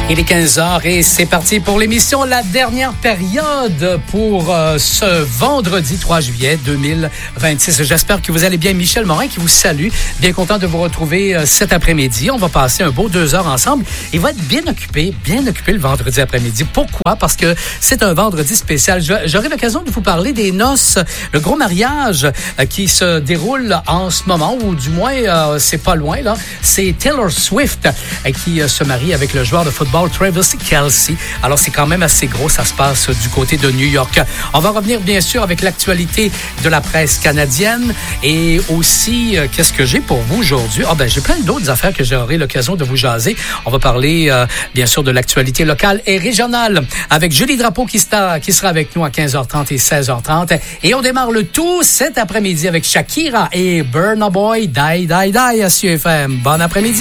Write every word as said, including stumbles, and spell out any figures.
Il est quinze heures et c'est parti pour l'émission La dernière période pour euh, ce vendredi trois juillet deux mille vingt-six. J'espère que vous allez bien. Michel Morin qui vous salue. Bien content de vous retrouver euh, cet après-midi. On va passer un beau deux heures ensemble. Il va être bien occupé, bien occupé le vendredi après-midi. Pourquoi? Parce que c'est un vendredi spécial. J'aurai l'occasion de vous parler des noces, le gros mariage euh, qui se déroule en ce moment, ou du moins, euh, c'est pas loin, là. C'est Taylor Swift euh, qui euh, se marie avec le joueur de football Travis Kelce. Alors, c'est quand même assez gros. Ça se passe du côté de New York. On va revenir, bien sûr, avec l'actualité de la presse canadienne et aussi, euh, qu'est-ce que j'ai pour vous aujourd'hui? Ah, oh, ben, j'ai plein d'autres affaires que j'aurai l'occasion de vous jaser. On va parler, euh, bien sûr, de l'actualité locale et régionale avec Julie Drapeau qui sera, qui sera avec nous à quinze heures trente et seize heures trente. Et on démarre le tout cet après-midi avec Shakira et Burna Boy, Die, Die, Die à C F M. Bon après-midi.